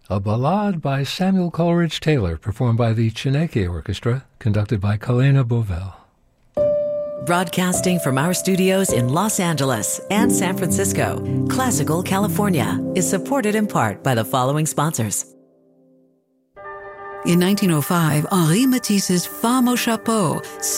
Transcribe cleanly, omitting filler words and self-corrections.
a ballade by Samuel Coleridge Taylor, performed by the Chineke Orchestra, conducted by Kalena Bovell. Broadcasting from our studios in Los Angeles and San Francisco, Classical California is supported in part by the following sponsors. In 1905, Henri Matisse's Femme au Chapeau